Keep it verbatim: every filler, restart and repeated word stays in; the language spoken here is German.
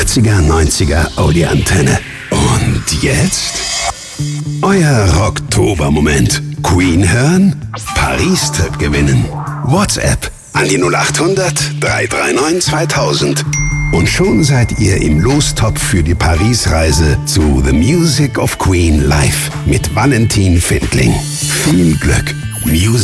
achtziger, neunziger Audi-Antenne. Und jetzt? Euer Rocktober-Moment. Queen hören? Paris-Trip gewinnen. WhatsApp an die null acht hundert, drei drei neun, zweitausend. Und schon seid ihr im Lostopf für die Paris-Reise zu The Music of Queen live mit Valentin Findling. Viel Glück. Music